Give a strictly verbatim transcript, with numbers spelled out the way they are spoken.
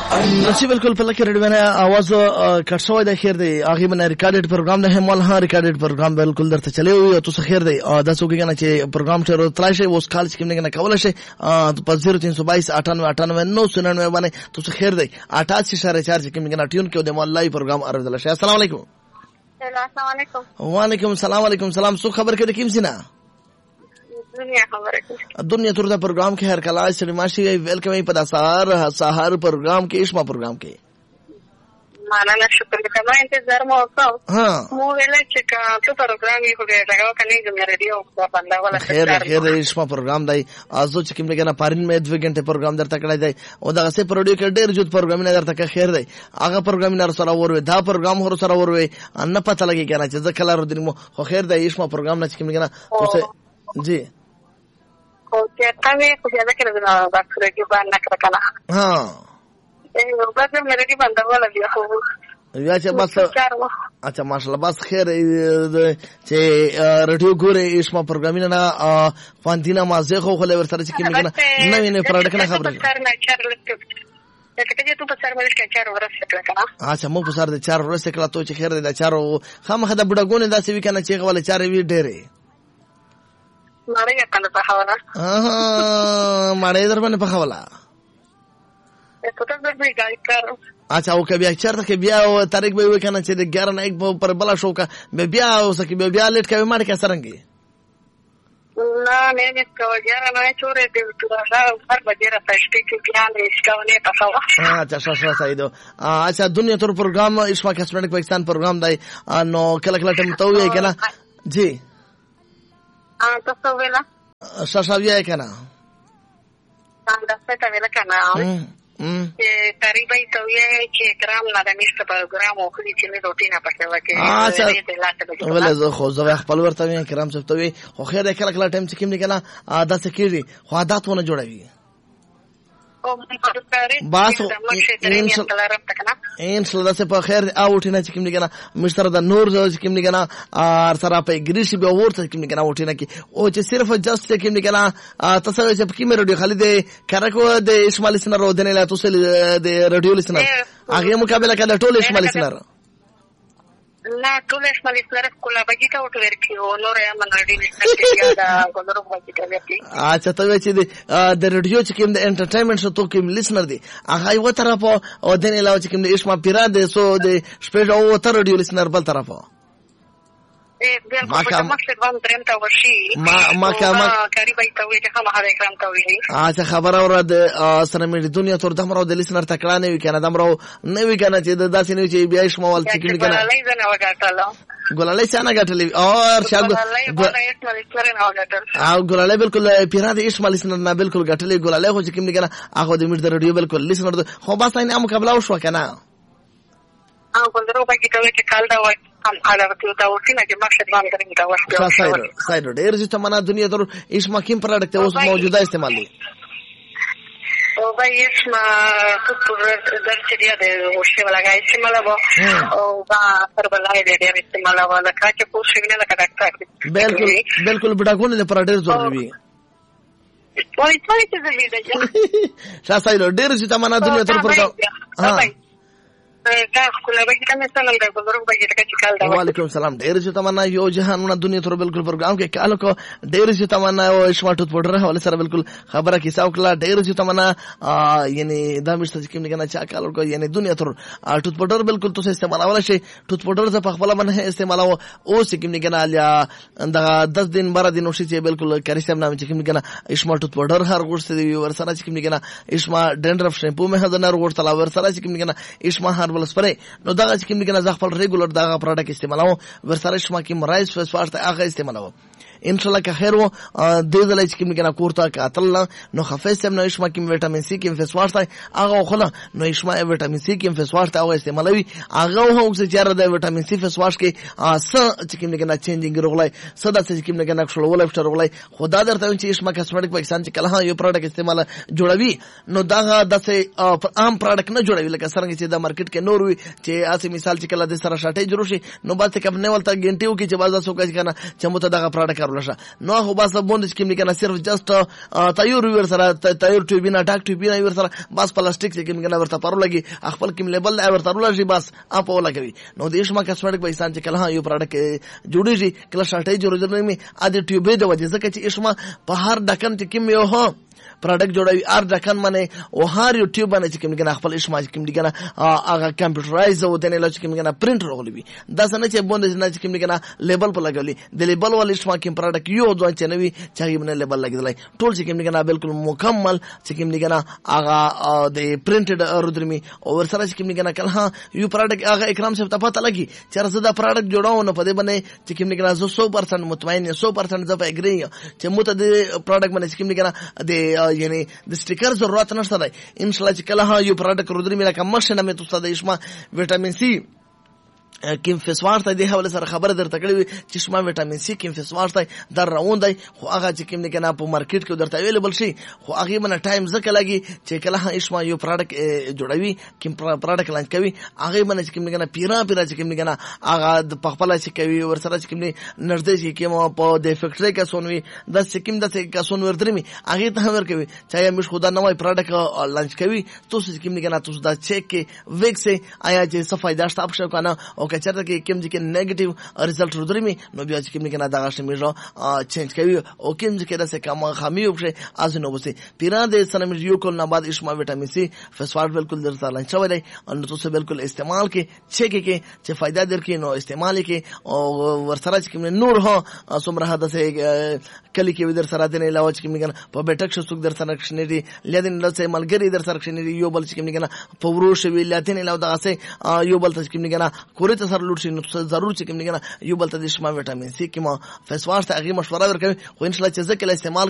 نسی بالکل په لکه ریډیو باندې आवाज کټ شوی د خیر دی هغه باندې ریکارډډ پروګرام نه مال ها ریکارډډ پروګرام بالکل درته چلی وي تو خیر دی د څوک کنه چې پروګرام ته تلای شي اوس کال چې کوم نه کول شي په صفر تین سو بائیس اٹھانوے اٹھانوے نو سو ننانوے باندې تو خیر دی اٹھاسی اشاریہ چار چې کوم نه ټیون کې د مال لای پروګرام اورل شي. السلام علیکم. السلام علیکم. وعلیکم السلام. علیکم السلام. سو خبر کې د کیم سینا دنیا خبره کې دنیا تر دا پروګرام کې هر کله چې ماشي ویلکم په داسار سحر پروګرام کې اشما پروګرام کې معنا شکر کما انتظار مو وکاو ها مو ویل چې کا ته پروګرام یې خو دغه کني د ریډیو په باندې ولا خیر خیر اشما پروګرام دی ازو چې کوم لګنه پارین مې دوه غنټه پروګرام درته کړی دی او دغه سه پروډیو کې ډېر جوړ پروګرام نه درته خیر دی هغه پروګرام نه سره وروي دا پروګرام هر سره وروي ان پته لګی کنه چې ځکه لار دې خو خیر دی اشما پروګرام نه چې کوم لګنه اوسه جی او چې تاسو خو بیا ذکر نه وکړئ چې باندې کړه کنه ها یو بس مې ریډي باندې ولا بیا خو یا چې بس اچھا ماشاءالله بس خیر چې ریډیو ګوري اشما پروګرام نه فانتینا مازه خو خو ورته چې کوم نه نوې نه پروډکټ نه خبره ته ته په سر باندې کې چار ورسې کړه کنه اچھا مو په سر د چار ورسې کړه ته چې خیر د چارو خامخه د بډګونه داسې وی کنه چې غواړي چار وی ډېرې مړی کنه په حواله اه مړی در باندې په حواله ته ته به ګای کار اچھا او کبي چرته کې بیا او تاریخ به وی کنه چې د ګر نه یک پر بلا شو کا به بیا او سکه به بیا لیټ کوي مړ کې سرنګي نه نه نه کوي ګر نه چورې دې تورا هر بجره پښتې کې بیا نه اسکاونه په حواله اچھا شاشا سایدو اچھا دنیا تر پروګرام اشما کسمنټ پاکستان پروګرام دی نو کله کله ټم تو وی کنه جی ا تاسو ویلا شاشا وی کنه څنګه څه ویلا کنه چې تقریبا ته وی چې ګرام نه د میشته پروګرام او خلی چې نه روټی نه پټه وکړي ولا زه خو زه خپل ورته وی کرام څه ته وی خو خیر کله کله ټایم چې کوم نه کنه دا څه کیږي خو عادتونه جوړوي او باسو ان شاء الله په خیر او ټینه چې کوم نه کنه مشتره د نور چې کوم نه کنه ار سره په ګریشي به ورته کوم نه کنه او ټینه کې او چې صرف جست کوم نه کنه تاسو چې کوم رادیو خالد کرکو د اسماعیل سنر ودنه لا تاسو د رادیو لسنر هغه مقابله کړه ټول اسماعیل سنر لا ټول اسماعیل سنر کولا بګی ته وټ ورکیو نور یا منډی نشته دا ګلرو بګی ته ورکی اچھا ته چې د رادیو چې کوم د انټرټینمنت شو تو کوم لسنر دی هغه یو طرف او دنه لا چې کوم د اسما پیرا د سو د سپیډ او تر رادیو لسنر بل طرف ای بل کومه مقصد باندې درم تا ورشي ما ما کما قریبا ته وی چې کومه هغه کرام ته وی اچھا خبر اور د سره مې دنیا تر دمرو د لسنر تکړه نه وی کنه دمرو نه وی کنه چې د داسې نه چې بیا اسما ول چې کنه ګلالای زنه وګټل ګلالای څنګه غټلې اور شاګ او ګلالای بالکل پیرا د اسما لسنر نه بالکل غټلې ګلالای خو چې کوم نه کنه هغه د میډ د رادیو بالکل لسنر خو با ساين ام مقابله وشو کنه او ګلرو بګی ته چې کال دا هم علاوه دا ورتینه چې مقصد باندې درې دا وشو سايد سايد ډېر چې تمنا دنیا تر اسما کیم پروډکټ اوس موجوده استعمال دي او باید اسما کور درچریا د وشي ولاګا استعمال وو او با پربلای دې ډېر استعمال وو لکه چې پوه شي نه لکه ډاکټر بالکل بالکل بډاګونه پر ډېر ضروري وای څه چې دې دی شاه سايد ډېر چې تمنا دنیا تر پروګرام ها وعلیکم السلام ډېر چې تمنا یو جهانونه دنیا تر بالکل پروګرام کې کالو کو ډېر چې تمنا او اسمارټ پټر حواله سره بالکل خبره کیسه وکړه ډېر چې تمنا یعنی دا مشته چې کوم نه چا کالو کو یعنی دنیا تر ټوت پټر بالکل تاسو استعمالول شي ټوت پټر ز په خپل باندې استعمالو او چې کوم نه کنه دا دس دن بارہ دن وشي چې بالکل کریسم نام چې کوم نه کنه اسمارټ ټوت پټر هر ورسره دی ور سره چې کوم نه کنه اسما ډندرف شیمپو مه هدنر ورته ور سره چې کوم نه کنه اسما هر بل سپری نو دا چې کوم نه کنه ز خپل ریګولر دا پروډکټ استعمالو ورسره شما کې مرایز فیس واش ته هغه استعمالو ان شاء الله که خیر و د دې لای چې کوم کنه کوړه کاتل نو خفیس هم نو شما کې وټامین سی کې فیس واش ته هغه خلا نو شما وټامین سی کې فیس واش ته هغه استعمالوي هغه هم چې چیرې د وټامین سی فیس واش کې س چې کوم کنه چینجینګ رغلای صدا چې کوم کنه خلول افټر رغلای خدا درته چې شما کسمټیک پاکستان چې کله یو پروډکټ استعمال جوړوي نو دا داسې عام پروډکټ نه جوړوي لکه څنګه چې د مارکیټ کې نور وي چې اسې مثال چې کله د سره شاټې جوړ شي نو بس کوم نه ولته ګنټیو کې چې بازار سو کوي کنه چې مو ته دا پروډکټ کار ولشه نو خو بس بوند چې کوم کنه صرف جست تایور ور سره تایور ټوبینا ډاک ټوبینا ور سره بس پلاستیک چې کوم کنه ورته پرو لګي خپل کوم لیبل ورته ولږي بس اپ ولګوي نو د اسما کاسمیټک به انسان چې کله یو پروډکټ جوړیږي کله شارټي جوړیږي مې ا دې ټیوبې د وجه ځکه چې اسما په هر ډکن کې کوم یو هو پروډکټ جوړوي ار ډکن باندې او هر یو ټیوب باندې چې کوم کنه خپل اسما چې کوم دي کنه هغه کمپیوټرایز او دنه لچ کوم کنه پرینټ راغلی دا څنګه چې بوند نه چې کوم کنه لیبل په لګولي د لیبل ول اسما کوم پروډکټ یو ځوان چې نوي چې باندې لیبل لګیدلای ټول چې کوم کنه بالکل مکمل چې کوم کنه هغه د پرینټډ رودرمي او ور سره چې کوم کنه کله یو پروډکټ هغه اکرام صاحب ته پته لګي چې زدا پروډکټ جوړاو نه پدې باندې چې کوم کنه زه سو پرسنټ مطمئن یم سو پرسنټ زه په اګری چې مت د پروډکټ باندې چې کوم کنه د یعنی د سټیکر ضرورت نشته دی ان شاء الله چې کله یو پروډکټ رودرمي لکه مخشه نه مې تاسو د اسما وټامین سي کیم فسوار ته د حواله سره خبره درته کړې چې شما وټامین سي کیم فسوار ته در روان دی خو هغه چې کوم نه کنه په مارکیټ کې درته اویلیبل شي خو هغه باندې ټایم زکه لګي چې کله اسما یو پروډکټ جوړوي کیم پروډکټ لانچ کوي هغه باندې چې کوم نه کنه پیرا پیرا چې کوم نه کنه هغه د پخپل چې کوي ور سره چې کوم نه نږدې چې کوم په د فیکټری کې سونوي د سکیم د کې سون ورترمي هغه ته ور کوي چې مش خدا نوای پروډکټ لانچ کوي تاسو چې کوم نه کنه تاسو دا چیک کې ویکسه آیا چې څه فائدہ شته اپ شو کنه او کچرته کې کوم چې نیگیټیو ریزلټ ورودرمي نو بیا چې کوم نه کنه دا شمیرو چینج کوي او کوم چې دا څه کوم خامي وبشه از نو بسي پیرا د سره یو کول نه بعد اسما وټامین سي فسفات بالکل درته لانچ وای دی ان تاسو بالکل استعمال کې چیک کې چې فائدہ درکې نو استعمال کې او ورسره چې کوم نور هو سمره حادثه کلی کې در سره دنه علاوه چې کوم نه په بیٹک شو څوک در سره کښنه دي لدین له څه ملګری در سره کښنه دي یو بل چې کوم نه په ورو شوی لاتین علاوه دا څه یو بل ته کوم نه کورې ته سره لوټ شي نو ضرور چې کوم نه یو بل ته د شما وټامین سي کې ما فسفات ته هغه مشوره ورکوي خو ان شاء الله چې ځکه استعمال